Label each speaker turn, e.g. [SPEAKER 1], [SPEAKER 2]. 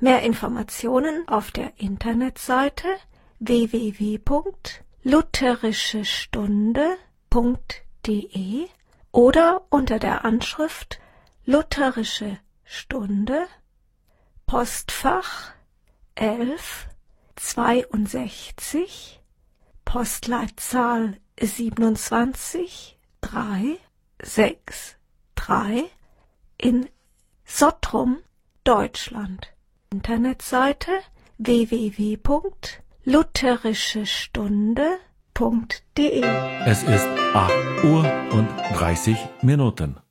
[SPEAKER 1] Mehr Informationen auf der Internetseite www.lutherischestunde.de oder unter der Anschrift Lutherische Stunde, Postfach 1162, Postleitzahl 27363 in Sottrum, Deutschland. Internetseite www.lutherischestunde.de.
[SPEAKER 2] Es ist 8:30 Uhr.